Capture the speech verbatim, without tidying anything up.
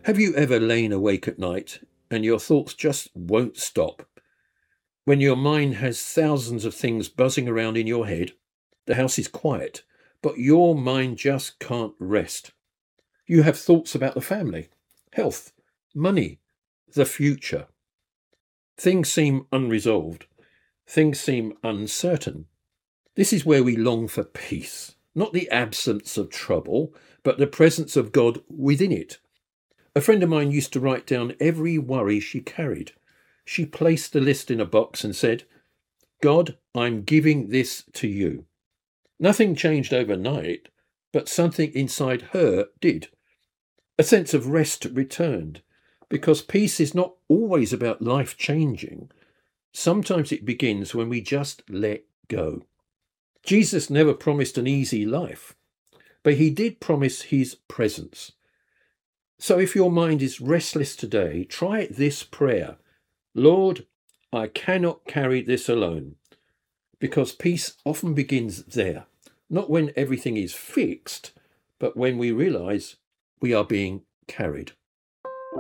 Have you ever lain awake at night and your thoughts just won't stop? When your mind has thousands of things buzzing around in your head, the house is quiet, but your mind just can't rest. You have thoughts about the family, health, money, the future. Things seem unresolved. Things seem uncertain. This is where we long for peace, not the absence of trouble, but the presence of God within it. A friend of mine used to write down every worry she carried. She placed the list in a box and said, "God, I'm giving this to you." Nothing changed overnight, but something inside her did. A sense of rest returned, because peace is not always about life changing. Sometimes it begins when we just let go. Jesus never promised an easy life, but he did promise his presence. So if your mind is restless today, try this prayer. Lord, I cannot carry this alone. Because peace often begins there, not when everything is fixed, but when we realize we are being carried.